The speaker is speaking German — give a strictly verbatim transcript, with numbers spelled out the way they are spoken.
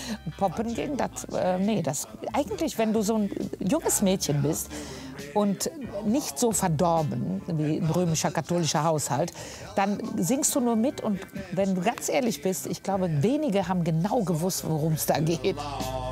Poppen ging das, äh, nee, das, eigentlich, wenn du so ein junges Mädchen bist und nicht so verdorben wie ein römischer katholischer Haushalt, dann singst du nur mit und wenn du ganz ehrlich bist, ich glaube, wenige haben genau gewusst, worum es da geht.